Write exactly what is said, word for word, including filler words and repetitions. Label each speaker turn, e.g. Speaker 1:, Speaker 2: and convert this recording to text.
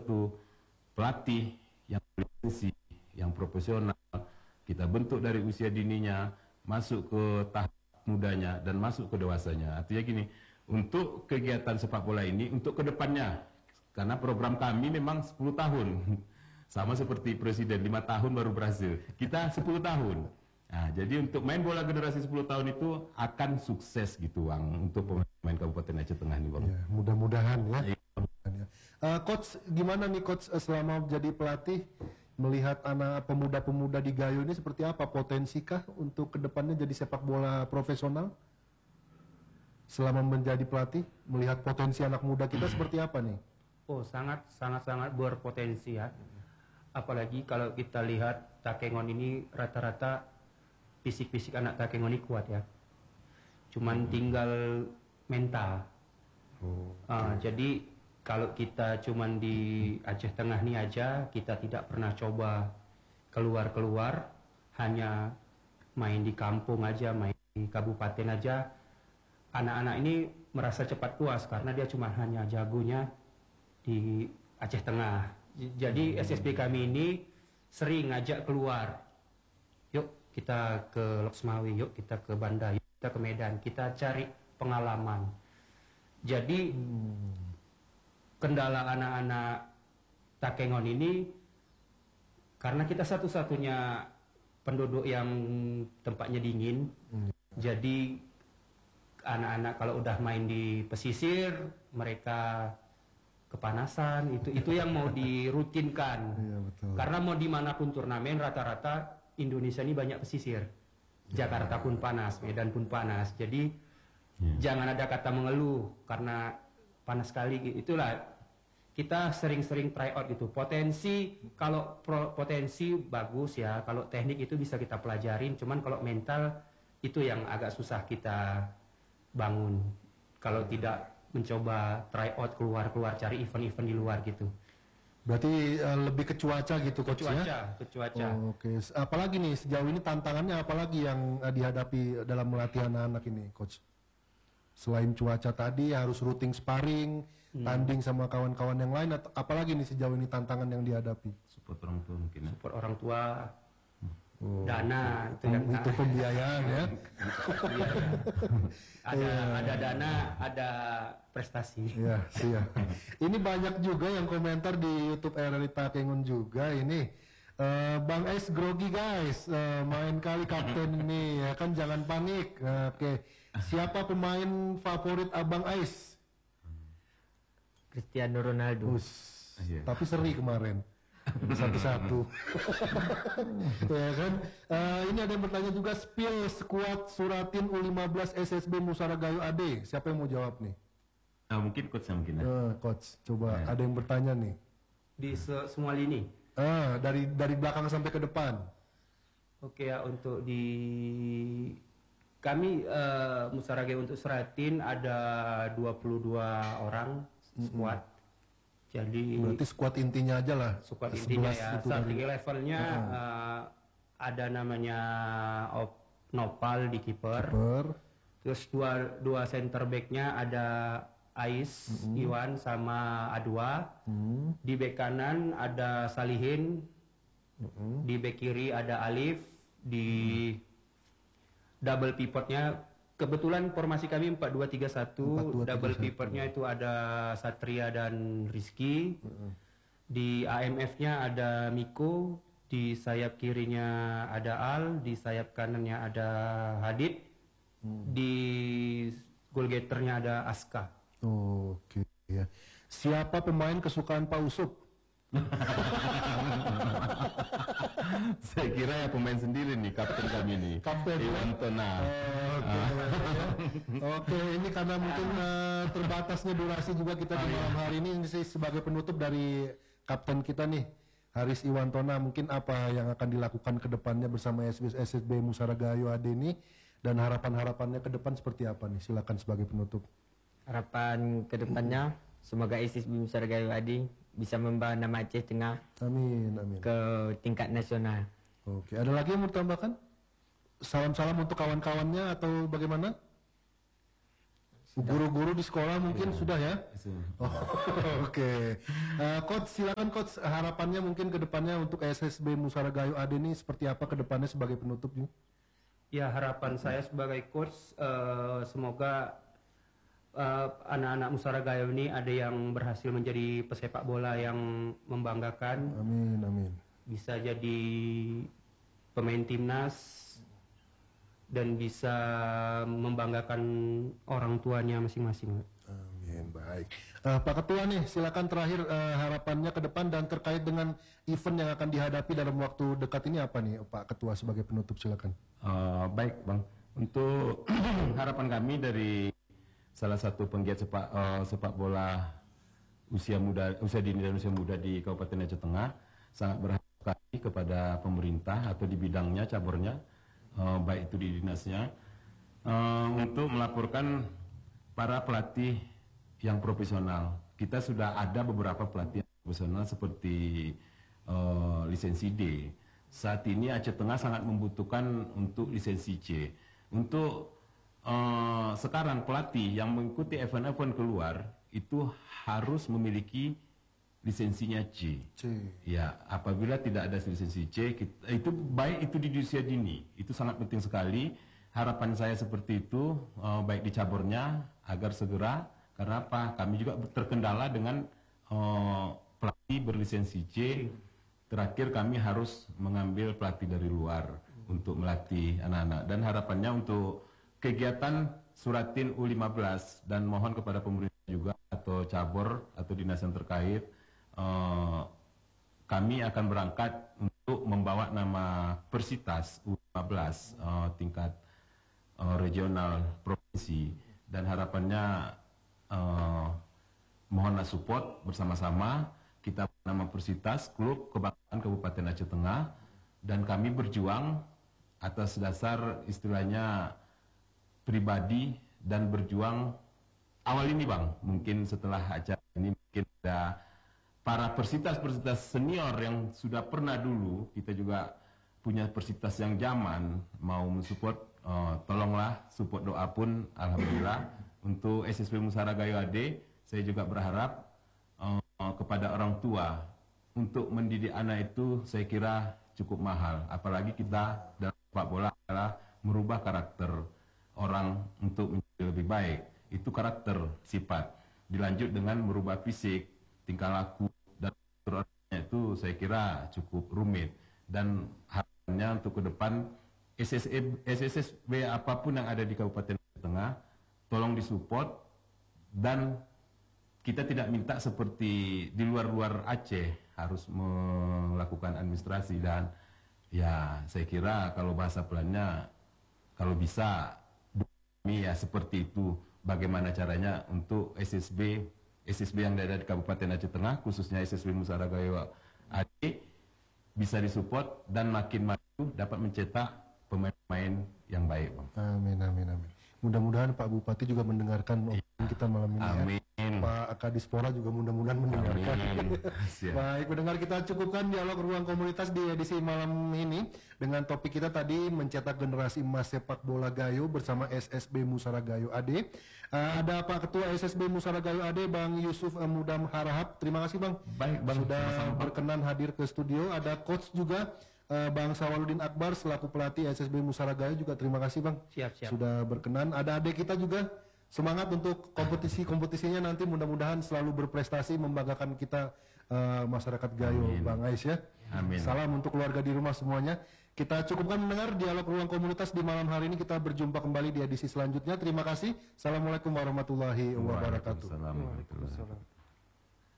Speaker 1: suatu pelatih yang berlisensi, yang profesional, kita bentuk dari usia dininya, masuk ke tahap mudanya, dan masuk ke dewasanya. Artinya gini, untuk kegiatan sepak bola ini, untuk kedepannya, karena program kami memang sepuluh tahun, sama seperti presiden, lima tahun baru berhasil, kita sepuluh tahun. Nah, jadi untuk main bola generasi sepuluh tahun itu akan sukses gitu, Bang, untuk pemain Kabupaten Aceh Tengah ini, Bang.
Speaker 2: Ya, mudah-mudahan ya.
Speaker 1: Ya.
Speaker 2: Uh, Coach, gimana nih Coach selama jadi pelatih, melihat anak pemuda-pemuda di Gayo ini seperti apa, potensikah untuk kedepannya jadi sepak bola profesional? Selama menjadi pelatih, melihat potensi anak muda kita seperti apa nih?
Speaker 3: Oh, sangat sangat sangat berpotensi ya. Apalagi kalau kita lihat Takengon ini rata-rata fisik-fisik anak Takengon ini kuat ya. Cuman hmm. tinggal mental. Oh, okay. uh, jadi kalau kita cuman di Aceh Tengah nih aja, kita tidak pernah coba keluar-keluar, hanya main di kampung aja, main di kabupaten aja. Anak-anak ini merasa cepat puas karena dia cuma hanya jagonya di Aceh Tengah. Jadi S S B kami ini sering ngajak keluar. Yuk kita ke Loksmawi, yuk kita ke Banda, yuk kita ke Medan, kita cari pengalaman. Jadi kendala anak-anak Takengon ini karena kita satu-satunya penduduk yang tempatnya dingin. Jadi anak-anak kalau udah main di pesisir, mereka kepanasan, itu itu yang mau dirutinkan. Iya, betul. Karena mau dimanapun turnamen, rata-rata Indonesia ini banyak pesisir. Ya. Jakarta pun panas, Medan pun panas. Jadi ya. Jangan ada kata mengeluh karena panas sekali. Itulah kita sering-sering try out gitu. Potensi, kalau pro, potensi bagus ya. Kalau teknik itu bisa kita pelajarin. Cuman kalau mental itu yang agak susah kita bangun kalau tidak mencoba try out keluar-keluar cari event-event di luar gitu.
Speaker 2: Berarti uh, lebih ke cuaca gitu, Coach,
Speaker 3: ke cuaca,
Speaker 2: ya?
Speaker 3: Ke cuaca.
Speaker 2: Oh, Oke, okay. Apalagi nih sejauh ini tantangannya apalagi yang uh, dihadapi dalam melatih anak-anak ini, Coach? Selain cuaca tadi harus routing sparring, hmm. tanding sama kawan-kawan yang lain, atau apalagi nih sejauh ini tantangan yang dihadapi?
Speaker 1: Support orang tua mungkin. Ya?
Speaker 3: Support orang tua.
Speaker 2: Oh,
Speaker 3: dana
Speaker 2: itu, yang itu pembiayaan ya.
Speaker 3: ada yeah. ada dana, ada prestasi.
Speaker 2: Ya, siap. Ini banyak juga yang komentar di YouTube R R I Takengon juga ini. Uh, Bang Ais grogi guys, uh, main kali kapten ini ya kan, jangan panik. Uh, Oke, okay. Siapa pemain favorit Abang Ais?
Speaker 4: Cristiano Ronaldo.
Speaker 2: Us, yeah. Tapi seri kemarin. Satu-satu. Ya kan. Uh, ini ada yang bertanya juga, spill squad Suratin U lima belas S S B Musara Gayo A D. Siapa yang mau jawab nih?
Speaker 1: Ah, mungkin coach mungkin. Ya.
Speaker 2: Uh, coach, coba ya. Ada yang bertanya nih.
Speaker 3: Di se semua lini.
Speaker 2: Ah, dari dari belakang sampai ke depan.
Speaker 3: Oke ya, untuk di kami uh, Musara Gayo untuk Suratin ada dua puluh dua orang squad. Mm-hmm. Jadi
Speaker 2: berarti squad intinya aja lah.
Speaker 3: Squad intinya ya. Starting dari... levelnya uh -huh. uh, ada namanya Op Nopal di kiper. Terus dua dua center backnya ada Ais, uh -huh. Iwan sama Adwa. Uh -huh. Di back kanan ada Salihin. Uh -huh. Di back kiri ada Alif. Di uh -huh. double pivotnya kebetulan formasi kami empat dua tiga satu, double pivotnya itu ada Satria dan Rizky. Uh-uh. Di A M F-nya ada Miko, di sayap kirinya ada Al, di sayap kanannya ada Hadid. Uh. Di goal getternya ada Aska.
Speaker 2: Oh, oke okay. Ya. Siapa pemain kesukaan Pak Usup?
Speaker 1: Saya kira ya pemain sendiri nih, kapten kami nih.
Speaker 2: Kapten
Speaker 1: Iwan Tona.
Speaker 2: Oh, Oke, okay. uh. okay, ini karena mungkin uh, terbatasnya durasi juga kita di malam hari ini. Ini sih sebagai penutup dari kapten kita nih, Haris Iwan Tona. Mungkin apa yang akan dilakukan ke depannya bersama S S B Musara Gayo A D ini, dan harapan-harapannya ke depan seperti apa nih? Silakan sebagai penutup.
Speaker 4: Harapan ke depannya, semoga S S B Musara Gayo A D bisa membawa nama Aceh Tengah
Speaker 2: amin, amin.
Speaker 4: ke tingkat nasional.
Speaker 2: Oke, ada lagi yang mau ditambahkan? Salam-salam untuk kawan-kawannya atau bagaimana? Guru-guru di sekolah mungkin sudah ya?
Speaker 1: Itu.
Speaker 2: Oh, oke. Eh, Coach, silakan Coach, harapannya mungkin ke depannya untuk S S B Musara Gayo A D ini seperti apa ke depannya sebagai penutup nih?
Speaker 3: Ya, harapan saya sebagai coach eh, semoga eh, anak-anak Musara Gayo ini ada yang berhasil menjadi pesepak bola yang membanggakan,
Speaker 2: Amin, amin.
Speaker 3: bisa jadi pemain timnas dan bisa membanggakan orang tuanya masing-masing.
Speaker 2: Amin, baik. Eh, Pak Ketua nih, silakan terakhir eh, harapannya ke depan dan terkait dengan event yang akan dihadapi dalam waktu dekat ini apa nih Pak Ketua sebagai penutup, silakan.
Speaker 1: Eh, baik Bang, untuk harapan kami dari salah satu penggiat sepak eh, sepak bola usia muda, usia dini dan usia muda di Kabupaten Aceh Tengah, sangat berharap sekali kepada pemerintah atau di bidangnya, cabornya, eh, baik itu di dinasnya, eh, untuk melaporkan para pelatih yang profesional. Kita sudah ada beberapa pelatih yang profesional seperti eh, lisensi D. Saat ini Aceh Tengah sangat membutuhkan untuk lisensi C. Untuk eh, sekarang pelatih yang mengikuti event-event keluar itu harus memiliki lisensinya C.
Speaker 2: C.
Speaker 1: Ya, apabila tidak ada lisensi C, kita, itu baik itu di usia dini, itu sangat penting sekali. Harapan saya seperti itu, eh, baik di cabornya agar segera, karena apa? Kami juga terkendala dengan eh, pelatih berlisensi C. Terakhir kami harus mengambil pelatih dari luar untuk melatih anak-anak. Dan harapannya untuk kegiatan Suratin U lima belas dan mohon kepada pemerintah juga atau cabur atau dinas yang terkait, eh, kami akan berangkat untuk membawa nama Persitas U lima belas eh, tingkat eh, regional provinsi, dan harapannya eh, mohonlah support bersama-sama kita nama Persitas Klub Kebanggaan Kabupaten Aceh Tengah, dan kami berjuang atas dasar istilahnya pribadi dan berjuang awal ini Bang, mungkin setelah acara ini mungkin ada para persitas-persitas senior yang sudah pernah dulu, kita juga punya persitas yang zaman mau mensupport, uh, tolonglah support doa pun alhamdulillah. Untuk S S B Musara Gayo A D saya juga berharap uh, kepada orang tua untuk mendidik anak itu saya kira cukup mahal, apalagi kita dalam sepak bola adalah merubah karakter orang untuk menjadi lebih baik. Itu karakter, sifat, dilanjut dengan merubah fisik, tingkah laku, dan orangnya itu saya kira cukup rumit. Dan harapannya untuk ke depan S S B apapun yang ada di Kabupaten Tengah, tolong disupport, dan kita tidak minta seperti di luar-luar Aceh harus melakukan administrasi, dan ya saya kira kalau bahasa pelannya kalau bisa ya seperti itu. Bagaimana caranya untuk S S B S S B yang ada di Kabupaten Aceh Tengah, khususnya S S B Musara Gayo A D, bisa disupport dan makin maju dapat mencetak pemain-pemain yang baik Bang.
Speaker 2: Amin, amin, amin. Mudah-mudahan Pak Bupati juga mendengarkan obrolan kita malam ini.
Speaker 1: Amin.
Speaker 2: Ya. Pak Kadispora juga mudah-mudahan mendengarkan.
Speaker 1: Amin. Siap.
Speaker 2: Baik, pendengar, kita cukupkan dialog ruang komunitas di edisi malam ini dengan topik kita tadi, mencetak generasi emas sepak bola Gayo bersama S S B Musara Gayo A D. Uh, ada Pak Ketua S S B Musara Gayo A D, Bang Yusuf uh, Mudam Harahap. Terima kasih Bang.
Speaker 1: Baik Bang.
Speaker 2: Sudah
Speaker 1: Sama-sama.
Speaker 2: berkenan hadir ke studio. Ada coach juga, uh, Bang Sawaludin Akbar selaku pelatih S S B Musara Gayo juga. Terima kasih Bang.
Speaker 3: Siap, siap.
Speaker 2: Sudah berkenan. Ada adik kita juga. Semangat untuk kompetisi-kompetisinya nanti, mudah-mudahan selalu berprestasi membanggakan kita uh, masyarakat Gayo.
Speaker 1: Amin.
Speaker 2: Bang Ais ya.
Speaker 1: Amin.
Speaker 2: Salam untuk keluarga di rumah semuanya. Kita cukupkan mendengar dialog ruang komunitas di malam hari ini. Kita berjumpa kembali di edisi selanjutnya. Terima kasih. Assalamualaikum warahmatullahi wabarakatuh.
Speaker 1: Waalaikumsalam warahmatullahi wabarakatuh.